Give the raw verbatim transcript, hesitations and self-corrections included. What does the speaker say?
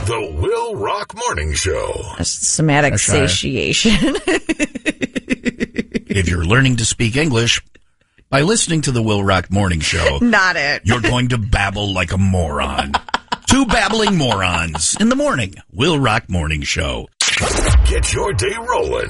The Will Rock Morning Show. A somatic That's right. satiation. If you're learning to speak English by listening to the Will Rock Morning Show, Not it. you're going to babble like a moron. Two babbling morons in the morning. Will Rock Morning Show. Get your day rolling